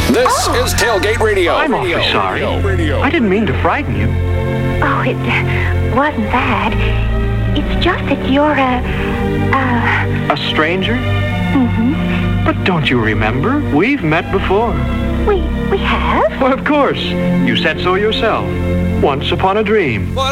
This is Tailgate Radio. I'm awfully sorry. I didn't mean to frighten you. Oh, it wasn't that. It's just that you're A stranger? Mm-hmm. But don't you remember? We've met before. We have? Well, of course. You said so yourself. Once upon a dream. Well,